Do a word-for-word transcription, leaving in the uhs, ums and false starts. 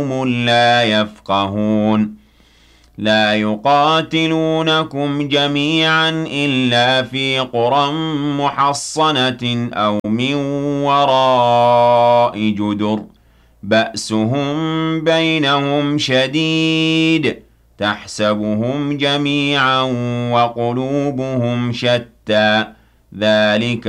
لا يفقهون لا يقاتلونكم جميعا إلا في قرى محصنة أو من وراء جدر بأسهم بينهم شديد تحسبهم جميعا وقلوبهم شتى ذلك